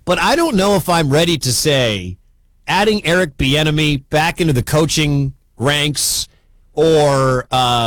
But I don't know if I'm ready to say adding Eric Bieniemy back into the coaching ranks or,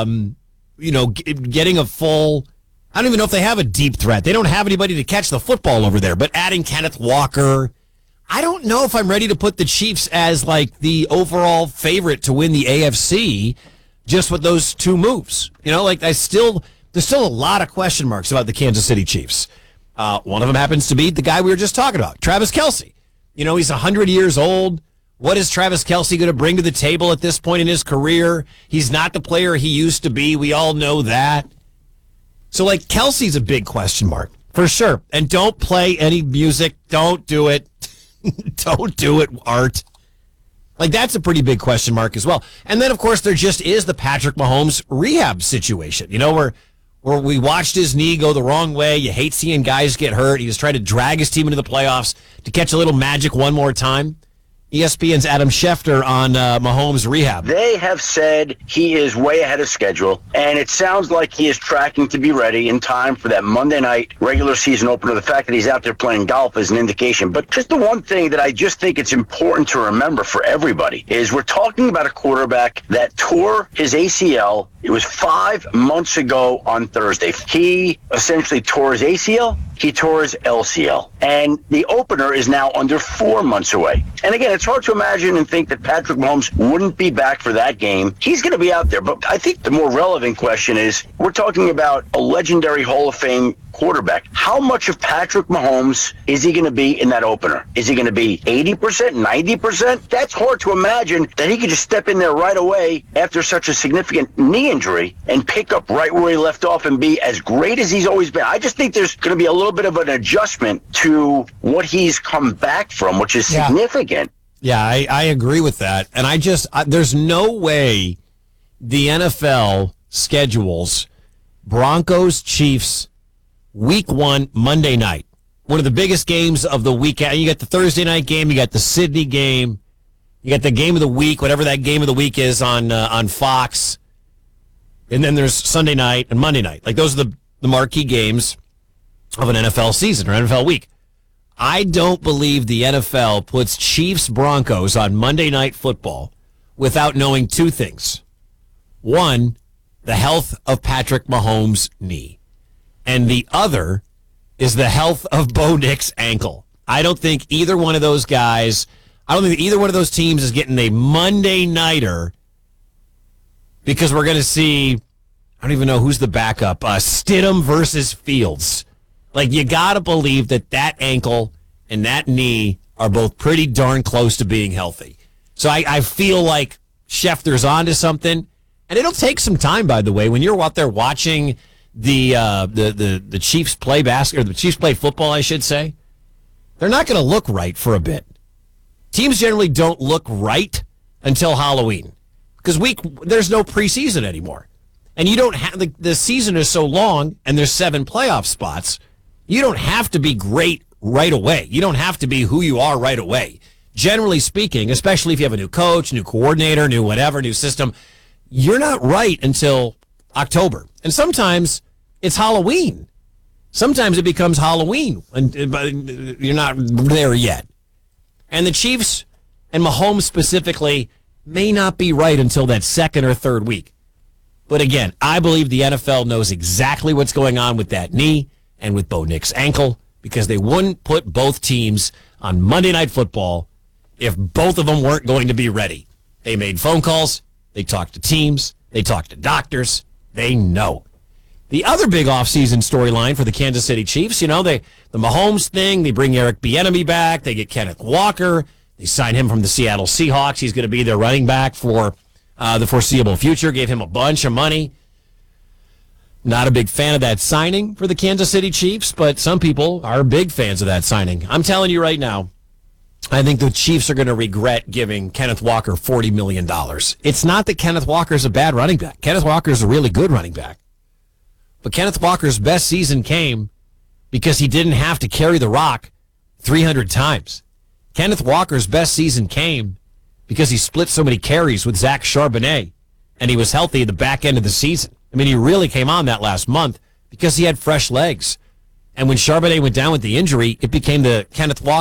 getting a full, I don't even know if they have a deep threat. They don't have anybody to catch the football over there, but adding Kenneth Walker, I don't know if I'm ready to put the Chiefs as like the overall favorite to win the AFC just with those two moves. There's still a lot of question marks about the Kansas City Chiefs. One of them happens to be the guy we were just talking about, Travis Kelce. He's 100 years old. What is Travis Kelce going to bring to the table at this point in his career? He's not the player he used to be. We all know that. So, Kelce's a big question mark, for sure. And don't play any music. Don't do it. Don't do it, Art. That's a pretty big question mark as well. And then, of course, there just is the Patrick Mahomes rehab situation, where we watched his knee go the wrong way. You hate seeing guys get hurt. He was trying to drag his team into the playoffs to catch a little magic one more time. ESPN's Adam Schefter on Mahomes' rehab. They have said he is way ahead of schedule, and it sounds like he is tracking to be ready in time for that Monday night regular season opener. The fact that he's out there playing golf is an indication. But just the one thing that I just think it's important to remember for everybody is we're talking about a quarterback that tore his ACL. It was 5 months ago on Thursday. He essentially tore his ACL. He tore his LCL. And the opener is now under 4 months away. And again, it's hard to imagine and think that Patrick Mahomes wouldn't be back for that game. He's going to be out there. But I think the more relevant question is, we're talking about a legendary Hall of Fame quarterback. How much of Patrick Mahomes is he going to be in that opener? Is he going to be 80%, 90%? That's hard to imagine that he could just step in there right away after such a significant knee injury and pick up right where he left off and be as great as he's always been. I just think there's going to be a little bit of an adjustment to what he's come back from, which is significant. Yeah, I agree with that. And there's no way the NFL schedules Broncos, Chiefs, Week 1, Monday night. One of the biggest games of the weekend. You got the Thursday night game, you got the Sydney game, you got the game of the week, whatever that game of the week is on Fox. And then there's Sunday night and Monday night. Those are the marquee games of an NFL season or NFL week. I don't believe the NFL puts Chiefs Broncos on Monday Night Football without knowing two things. One, the health of Patrick Mahomes' knee. And the other is the health of Bo Nix's ankle. I don't think either one of those teams is getting a Monday nighter because we're going to see, I don't even know who's the backup, Stidham versus Fields. You got to believe that ankle and that knee are both pretty darn close to being healthy. So I feel like Schefter's onto something. And it'll take some time, by the way, when you're out there watching the Chiefs play basketball, or the Chiefs play football, I should say. They're not going to look right for a bit. Teams generally don't look right until Halloween because there's no preseason anymore. And you don't have the season is so long and there's 7 playoff spots. You don't have to be great right away. You don't have to be who you are right away. Generally speaking, especially if you have a new coach, new coordinator, new whatever, new system, you're not right until October. And sometimes it's Halloween. Sometimes it becomes Halloween, but you're not there yet. And the Chiefs and Mahomes specifically may not be right until that second or third week. But again, I believe the NFL knows exactly what's going on with that knee and with Bo Nix's ankle because they wouldn't put both teams on Monday Night Football if both of them weren't going to be ready. They made phone calls. They talked to teams. They talked to doctors. They know. The other big offseason storyline for the Kansas City Chiefs, the Mahomes thing, they bring Eric Bieniemy back. They get Kenneth Walker. They sign him from the Seattle Seahawks. He's going to be their running back for the foreseeable future. Gave him a bunch of money. Not a big fan of that signing for the Kansas City Chiefs, but some people are big fans of that signing. I'm telling you right now, I think the Chiefs are going to regret giving Kenneth Walker $40 million. It's not that Kenneth Walker's a bad running back. Kenneth Walker's a really good running back. But Kenneth Walker's best season came because he didn't have to carry the rock 300 times. Kenneth Walker's best season came because he split so many carries with Zach Charbonnet, and he was healthy at the back end of the season. I mean, he really came on that last month because he had fresh legs. And when Charbonnet went down with the injury, it became the Kenneth Walker